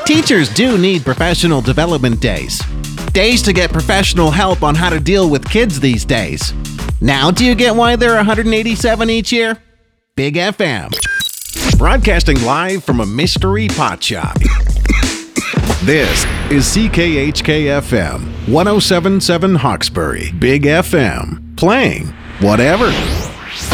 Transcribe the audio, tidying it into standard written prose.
Teachers do need professional development days. Days to get professional help on how to deal with kids these days. Now do you get why there are 187 each year? Big FM. Broadcasting live from a mystery pot shop. This is CKHK-FM 107.7 Hawkesbury. Big FM. Playing whatever.